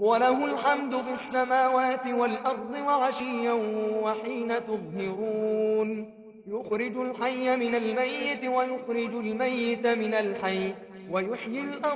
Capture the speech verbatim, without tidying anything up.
وله الحمد في السماوات والأرض وعشيا وحين تظهرون يخرج الحي من الميت ويخرج الميت من الحي ويحيي الأرض